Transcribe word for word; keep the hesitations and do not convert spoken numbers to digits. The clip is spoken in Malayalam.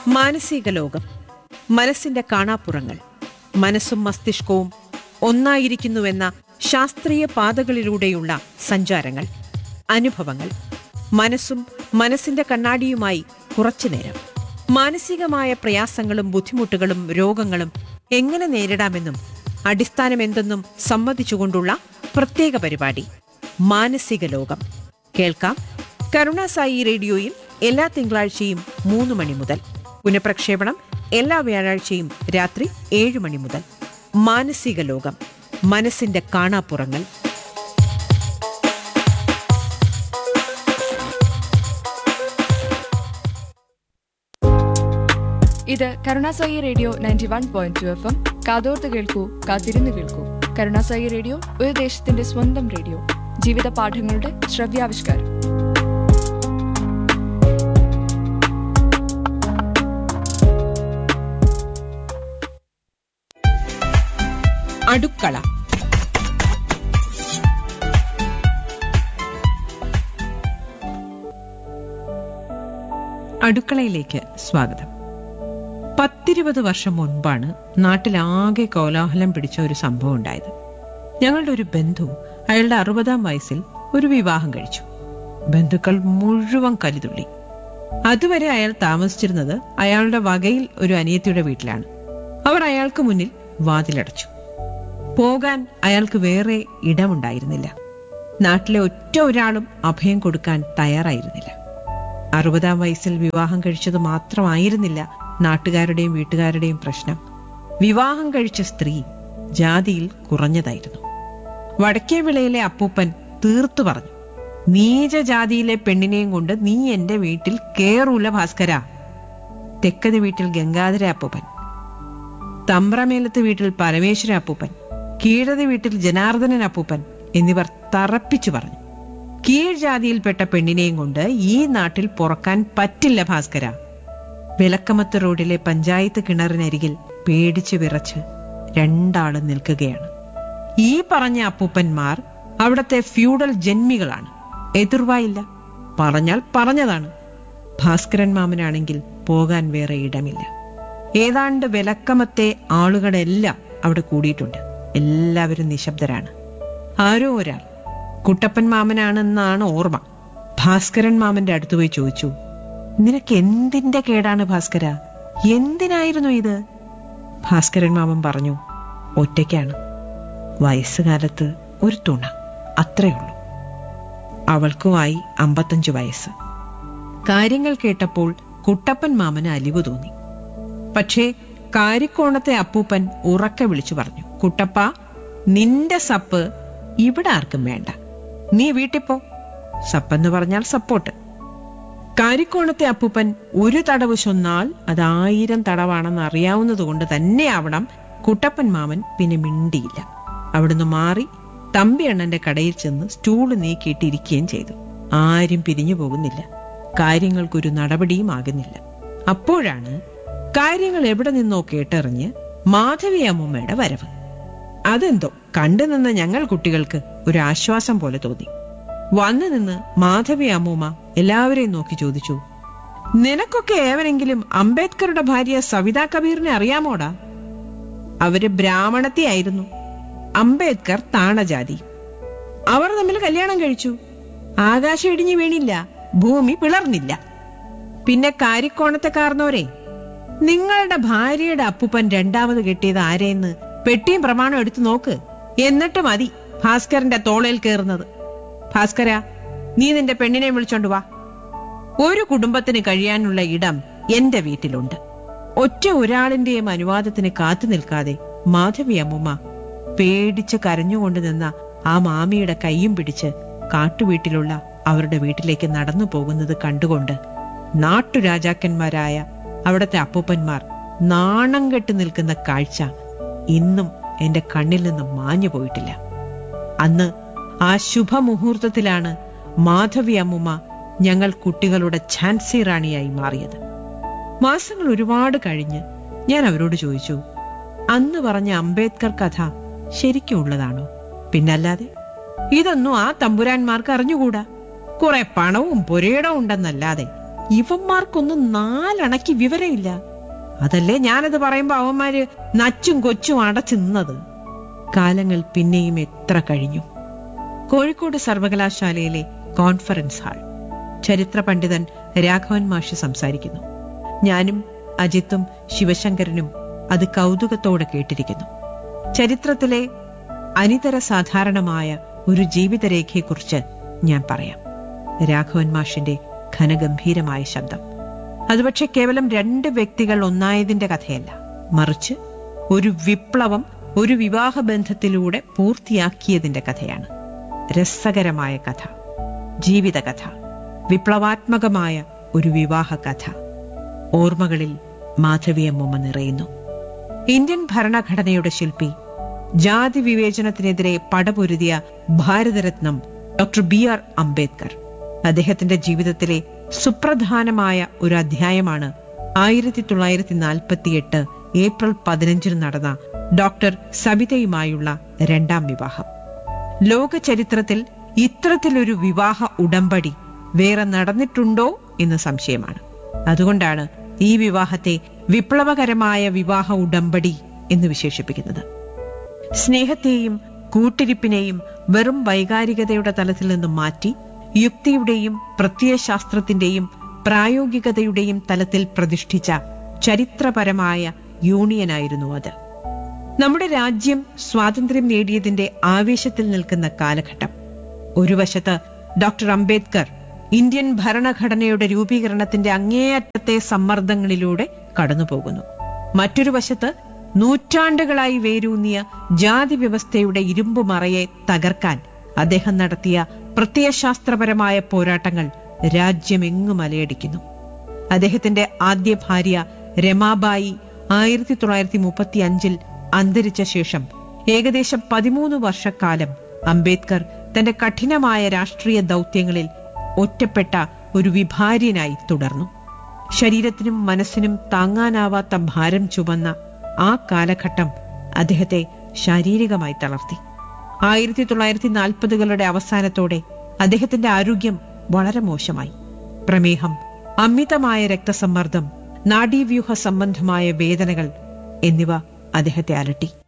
മാനസിക ലോകം, മനസ്സിന്റെ കാണാപ്പുറങ്ങൾ, മനസ്സും മസ്തിഷ്കവും ഒന്നായിരിക്കുന്നുവെന്ന ശാസ്ത്രീയ പാതകളിലൂടെയുള്ള സഞ്ചാരങ്ങൾ, അനുഭവങ്ങൾ, മനസ്സും മനസ്സിന്റെ കണ്ണാടിയുമായി കുറച്ചുനേരം. മാനസികമായ പ്രയാസങ്ങളും ബുദ്ധിമുട്ടുകളും രോഗങ്ങളും എങ്ങനെ നേരിടാമെന്നും അടിസ്ഥാനമെന്തെന്നും സമ്മതിച്ചുകൊണ്ടുള്ള പ്രത്യേക പരിപാടി മാനസിക ലോകം കേൾക്കാം കരുണാസായി റേഡിയോയിൽ എല്ലാ തിങ്കളാഴ്ചയും മൂന്ന് മണി മുതൽ. പുനഃപ്രക്ഷേപണം എല്ലാ വ്യാഴാഴ്ചയും രാത്രി ഏഴ് മണി മുതൽ. മാനസിക ലോകം, മനസ്സിന്റെ കാണാപ്പുറങ്ങൾ. ഇത് Karunasai radio ninety one point two F M. കാതോർത്ത് കേൾക്കൂ, കാത്തിരുന്ന് കേൾക്കൂ. കരുണാസായി റേഡിയോ ഒരു ദേശത്തിന്റെ സ്വന്തം റേഡിയോ. ജീവിത പാഠങ്ങളുടെ ശ്രവ്യാവിഷ്കാരം. അടുക്കള. അടുക്കളയിലേക്ക് സ്വാഗതം. പത്തിരുപത് വർഷം മുൻപാണ് നാട്ടിലാകെ കോലാഹലം പിടിച്ച ഒരു സംഭവം ഉണ്ടായത്. ഞങ്ങളുടെ ഒരു ബന്ധു അയാളുടെ അറുപതാം വയസ്സിൽ ഒരു വിവാഹം കഴിച്ചു. ബന്ധുക്കൾ മുഴുവൻ കലിതുള്ളി. അതുവരെ അയാൾ താമസിച്ചിരുന്നത് അയാളുടെ വകയിൽ ഒരു അനിയത്തിയുടെ വീട്ടിലാണ്. അവർ അയാൾക്ക് മുന്നിൽ വാതിലടച്ചു. പോകാൻ അയാൾക്ക് വേറെ ഇടമുണ്ടായിരുന്നില്ല. നാട്ടിലെ ഒറ്റ ഒരാളും അഭയം കൊടുക്കാൻ തയ്യാറായിരുന്നില്ല. അറുപതാം വയസ്സിൽ വിവാഹം കഴിച്ചത് മാത്രമായിരുന്നില്ല നാട്ടുകാരുടെയും വീട്ടുകാരുടെയും പ്രശ്നം. വിവാഹം കഴിച്ച സ്ത്രീ ജാതിയിൽ കുറഞ്ഞതായിരുന്നു. വടക്കേ വിളയിലെ അപ്പൂപ്പൻ തീർത്തു പറഞ്ഞു, നീചജാതിയിലെ പെണ്ണിനെയും കൊണ്ട് നീ എന്റെ വീട്ടിൽ കേറൂല ഭാസ്കര. തെക്കത് വീട്ടിൽ ഗംഗാധര അപ്പൂപ്പൻ, തമ്പ്രമേലത്ത് വീട്ടിൽ പരമേശ്വര അപ്പൂപ്പൻ, കീഴത് വീട്ടിൽ ജനാർദ്ദനൻ അപ്പൂപ്പൻ എന്നിവർ തറപ്പിച്ചു പറഞ്ഞു, കീഴ്ജാതിയിൽപ്പെട്ട പെണ്ണിനെയും കൊണ്ട് ഈ നാട്ടിൽ പൊറക്കാൻ പറ്റില്ല ഭാസ്കര. വിലക്കമത്ത് റോഡിലെ പഞ്ചായത്ത് കിണറിനരികിൽ പേടിച്ചു വിറച്ച് രണ്ടാളും നിൽക്കുകയാണ്. ഈ പറഞ്ഞ അപ്പൂപ്പന്മാർ അവിടത്തെ ഫ്യൂഡൽ ജന്മികളാണ്. എതിർവായില്ല, പറഞ്ഞാൽ പറഞ്ഞതാണ്. ഭാസ്കരൻ മാമനാണെങ്കിൽ പോകാൻ വേറെ ഇടമില്ല. ഏതാണ്ട് വിലക്കമത്തെ ആളുകളെല്ലാം അവിടെ കൂടിയിട്ടുണ്ട്. എല്ലാവരും നിശബ്ദരാണ്. ആരോ ഒരാൾ, കുട്ടപ്പൻ മാമനാണെന്നാണ് ഓർമ്മ, ഭാസ്കരൻ മാമന്റെ അടുത്ത് പോയി ചോദിച്ചു, നിനക്ക് എന്തിന്റെ കേടാണ് ഭാസ്കര? എന്തിനായിരുന്നു ഇത്? ഭാസ്കരൻ മാമൻ പറഞ്ഞു, ഒറ്റയ്ക്കാണ്. വയസ്സുകാലത്ത് ഒരു തുണ, അത്രയുള്ളൂ. അവൾക്കുമായി അമ്പത്തഞ്ചു വയസ്സ്. കാര്യങ്ങൾ കേട്ടപ്പോൾ കുട്ടപ്പൻ മാമന് അലിവ് തോന്നി. പക്ഷേ കാരിക്കോണത്തെ അപ്പൂപ്പൻ ഉറക്കെ വിളിച്ചു പറഞ്ഞു, കുട്ടപ്പ, നിന്റെ സപ്പ് ഇവിടെ ആർക്കും വേണ്ട. നീ വീട്ടിപ്പോ. സപ്പെന്ന് പറഞ്ഞാൽ സപ്പോർട്ട്. കാരിക്കോണത്തെ അപ്പൂപ്പൻ ഒരു തടവ് ചൊന്നാൽ അതായിരം തടവാണെന്ന് അറിയാവുന്നതുകൊണ്ട് തന്നെയാവണം കുട്ടപ്പൻ മാമൻ പിന്നെ മിണ്ടിയില്ല. അവിടുന്ന് മാറി തമ്പി അണ്ണന്റെ കടയിൽ ചെന്ന് സ്റ്റൂള് നീക്കിയിട്ടിരിക്കുകയും ചെയ്തു. ആരും പിരിഞ്ഞു പോകുന്നില്ല. കാര്യങ്ങൾക്കൊരു നടപടിയും ആകുന്നില്ല. അപ്പോഴാണ് കാര്യങ്ങൾ എവിടെ നിന്നോ കേട്ടറിഞ്ഞ് മാധവി അമ്മൂമ്മയുടെ വരവ്. അതെന്തോ കണ്ടുനിന്ന ഞങ്ങൾ കുട്ടികൾക്ക് ഒരു ആശ്വാസം പോലെ തോന്നി. വന്നു നിന്ന് മാധവി അമ്മൂമ്മ എല്ലാവരെയും നോക്കി ചോദിച്ചു, നിനക്കൊക്കെ ഏവരെങ്കിലും അംബേദ്കറുടെ ഭാര്യ സവിതാ കബീറിനെ അറിയാമോടാ? അവര് ബ്രാഹ്മണത്തിയായിരുന്നു. അംബേദ്കർ താണജാതി. അവർ തമ്മിൽ കല്യാണം കഴിച്ചു. ആകാശം ഇടിഞ്ഞു വീണില്ല, ഭൂമി പിളർന്നില്ല. പിന്നെ കാരിക്കോണത്തെ കാർന്നോരെ, നിങ്ങളുടെ ഭാര്യയുടെ അപ്പൂപ്പൻ രണ്ടാമത് കെട്ടിയത് ആരെയെന്ന് പെട്ടിയും പ്രമാണം എടുത്തു നോക്ക്. എന്നിട്ട് മതി ഭാസ്കരന്റെ തോളേൽ കയറുന്നത്. ഭാസ്കര, നീ നിന്റെ പെണ്ണിനെ വിളിച്ചോണ്ട് വാ. ഒരു കുടുംബത്തിന് കഴിയാനുള്ള ഇടം എന്റെ വീട്ടിലുണ്ട്. ഒറ്റ ഒരാളിന്റെയും അനുവാദത്തിന് കാത്തു നിൽക്കാതെ മാധവി അമ്മൂമ്മ പേടിച്ച് കരഞ്ഞുകൊണ്ട് നിന്ന ആ മാമിയുടെ കൈയും പിടിച്ച് കാട്ടുവീട്ടിലുള്ള അവരുടെ വീട്ടിലേക്ക് നടന്നു പോകുന്നത് കണ്ടുകൊണ്ട് നാട്ടുരാജാക്കന്മാരായ അവിടത്തെ അപ്പൂപ്പന്മാർ നാണം കെട്ട് നിൽക്കുന്ന കാഴ്ച ഇന്നും എന്റെ കണ്ണിൽ നിന്ന് മാഞ്ഞു പോയിട്ടില്ല. അന്ന് ആ ശുഭമുഹൂർത്തത്തിലാണ് മാധവി അമ്മൂമ്മ ഞങ്ങൾ കുട്ടികളുടെ ഝാൻസി റാണിയായി മാറിയത്. മാസങ്ങൾ ഒരുപാട് കഴിഞ്ഞ് ഞാൻ അവരോട് ചോദിച്ചു, അന്ന് പറഞ്ഞ അംബേദ്കർ കഥ ശരിക്കും ഉള്ളതാണോ? പിന്നല്ലാതെ. ഇതൊന്നും ആ തമ്പുരാന്മാർക്ക് അറിഞ്ഞുകൂടാ. കുറെ പണവും പുരയിടവും ഉണ്ടെന്നല്ലാതെ ഇവന്മാർക്കൊന്നും നാലണയ്ക്ക് വിവരമില്ല. അതല്ലേ ഞാനത് പറയുമ്പോ അവന്മാര് നച്ചും കൊച്ചും അടച്ചു നിന്നത്. കാലങ്ങൾ പിന്നെയും എത്ര കഴിഞ്ഞു. കോഴിക്കോട് സർവകലാശാലയിലെ കോൺഫറൻസ് ഹാൾ. ചരിത്ര പണ്ഡിതൻ രാഘവൻ മാഷ് സംസാരിക്കുന്നു. ഞാനും അജിത്തും ശിവശങ്കരനും അത് കൗതുകത്തോടെ കേട്ടിരിക്കുന്നു. ചരിത്രത്തിലെ അനിതര സാധാരണമായ ഒരു ജീവിതരേഖയെക്കുറിച്ച് ഞാൻ പറയാം. രാഘവൻ മാഷിന്റെ ഘനഗംഭീരമായ ശബ്ദം. അത് പക്ഷെ കേവലം രണ്ട് വ്യക്തികൾ ഒന്നായതിന്റെ കഥയല്ല, മറിച്ച് ഒരു വിപ്ലവം ഒരു വിവാഹബന്ധത്തിലൂടെ പൂർത്തിയാക്കിയതിന്റെ കഥയാണ്. രസകരമായ കഥ, ജീവിതകഥ, വിപ്ലവാത്മകമായ ഒരു വിവാഹ കഥ. ഓർമ്മകളിൽ മാധവിയമ്മ നിറയുന്നു. ഇന്ത്യൻ ഭരണഘടനയുടെ ശില്പി, ജാതി വിവേചനത്തിനെതിരെ പടപൊരുതിയ ഭാരതരത്നം ഡോക്ടർ ബി ആർ അംബേദ്കർ. അദ്ദേഹത്തിന്റെ ജീവിതത്തിലെ സുപ്രധാനമായ ഒരു അധ്യായമാണ് ആയിരത്തി തൊള്ളായിരത്തി നാൽപ്പത്തിയെട്ട് ഏപ്രിൽ പതിനഞ്ചിന് നടന്ന ഡോക്ടർ സബിതയുമായുള്ള രണ്ടാം വിവാഹം. ലോക ചരിത്രത്തിൽ ഇത്തരത്തിലൊരു വിവാഹ ഉടമ്പടി വേറെ നടന്നിട്ടുണ്ടോ എന്ന് സംശയമാണ്. അതുകൊണ്ടാണ് ഈ വിവാഹത്തെ വിപ്ലവകരമായ വിവാഹ ഉടമ്പടി എന്ന് വിശേഷിപ്പിക്കുന്നത്. സ്നേഹത്തെയും കൂട്ടിരിപ്പിനെയും വെറും വൈകാരികതയുടെ തലത്തിൽ നിന്നും മാറ്റി യുക്തിയുടെയും പ്രത്യയശാസ്ത്രത്തിന്റെയും പ്രായോഗികതയുടെയും തലത്തിൽ പ്രതിഷ്ഠിച്ച ചരിത്രപരമായ യൂണിയനായിരുന്നു അത്. നമ്മുടെ രാജ്യം സ്വാതന്ത്ര്യം നേടിയതിന്റെ ആവേശത്തിൽ നിൽക്കുന്ന കാലഘട്ടം. ഒരു വശത്ത് ഡോക്ടർ അംബേദ്കർ ഇന്ത്യൻ ഭരണഘടനയുടെ രൂപീകരണത്തിന്റെ അങ്ങേയറ്റത്തെ സമ്മർദ്ദങ്ങളിലൂടെ കടന്നുപോകുന്നു. മറ്റൊരു വശത്ത് നൂറ്റാണ്ടുകളായി വേരൂന്നിയ ജാതി വ്യവസ്ഥയുടെ ഇരുമ്പുമറയെ തകർക്കാൻ അദ്ദേഹം നടത്തിയ പ്രത്യയശാസ്ത്രപരമായ പോരാട്ടങ്ങൾ രാജ്യമെങ്ങും അലയടിക്കുന്നു. അദ്ദേഹത്തിന്റെ ആദ്യ ഭാര്യ രമാബായി ആയിരത്തി തൊള്ളായിരത്തി മുപ്പത്തി അഞ്ചിൽ അന്തരിച്ച ശേഷം ഏകദേശം പതിമൂന്ന് വർഷക്കാലം അംബേദ്കർ തന്റെ കഠിനമായ രാഷ്ട്രീയ ദൗത്യങ്ങളിൽ ഒറ്റപ്പെട്ട ഒരു വിഭാര്യനായി തുടർന്നു. ശരീരത്തിനും മനസ്സിനും താങ്ങാനാവാത്ത ഭാരം ചുമന്ന ആ കാലഘട്ടം അദ്ദേഹത്തെ ശാരീരികമായി തളർത്തി. ആയിരത്തി തൊള്ളായിരത്തി നാൽപ്പതുകളുടെ അവസാനത്തോടെ അദ്ദേഹത്തിന്റെ ആരോഗ്യം വളരെ മോശമായി. പ്രമേഹം, അമിതമായ രക്തസമ്മർദ്ദം, നാഡീവ്യൂഹ സംബന്ധമായ വേദനകൾ എന്നിവ അദ്ദേഹത്തെ അലട്ടി.